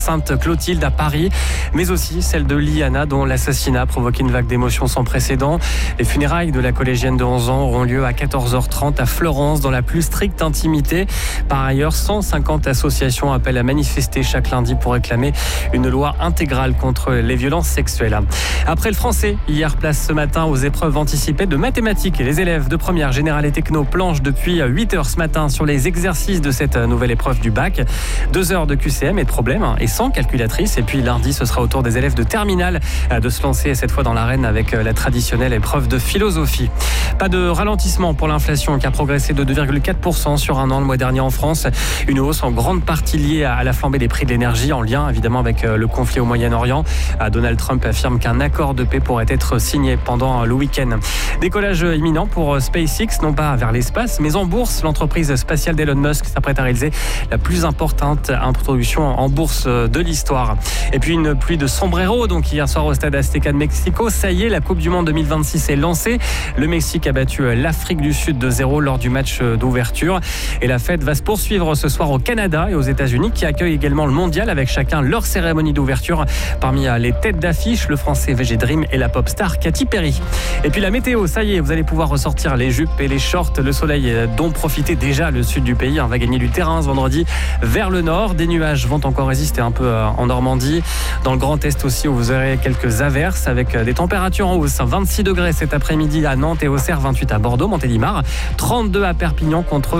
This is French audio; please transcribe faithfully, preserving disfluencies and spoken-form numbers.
Sainte-Clotilde à Paris, mais aussi celle de Liana dont l'assassinat a provoqué une vague d'émotions sans précédent. Les funérailles de la collégienne de onze ans auront lieu à quatorze heures trente à Fleurance dans la plus stricte intimité. Par ailleurs, cent cinquante associations appellent à manifester chaque lundi pour réclamer une loi intégrale contre les violences sexuelles. Après le français, hier place ce matin aux épreuves anticipées de mathématiques et les élèves de première générale et techno planchent depuis huit heures ce matin sur les exercices de cette nouvelle épreuve du bac. Deux heures de Q C M et de problèmes et sans calculatrice. Et puis lundi, ce sera au tour des élèves de terminale de se lancer cette fois dans l'arène avec la traditionnelle épreuve de philosophie. Pas de ralentissement pour l'inflation qui a progressé de deux virgule quatre pour cent sur un an le mois dernier en France. Une hausse en grande partie liée à la flambée des prix de l'énergie en lien évidemment avec le conflit au Moyen-Orient. Donald Trump affirme qu'un accord de paix pourrait être signé pendant le week-end. Décollage imminent pour SpaceX, non pas vers l'espace, mais en bourse. L'entreprise spatiale d'Elon Musk s'apprête à réaliser la plus importante introduction en bourse de l'histoire. Et puis une pluie de sombrero donc hier soir au stade Azteca de Mexico. Ça y est, la Coupe du Monde deux mille vingt-six est lancée. Le Mexique a battu l'Afrique du Sud de zéro lors du match d'ouverture. Et la fête va se poursuivre ce soir au Canada et aux États-Unis qui accueillent également le mondial avec chacun leur cérémonie d'ouverture. Parmi les têtes d'affiche, le français V G Dream et la pop star Katy Perry. Et puis la météo, ça y est, vous allez pouvoir ressortir les jupes et les shorts. Le soleil dont profitez déjà le sud du pays hein, va gagner du terrain ce vendredi vers le nord. Des nuages vont encore résister un peu en Normandie. Dans le Grand Est aussi où vous aurez quelques averses avec des températures en hausse. vingt-six degrés cet après-midi à Nantes et Auxerre, vingt-huit à Bordeaux, Montélimar, trente-deux à Perpignan contre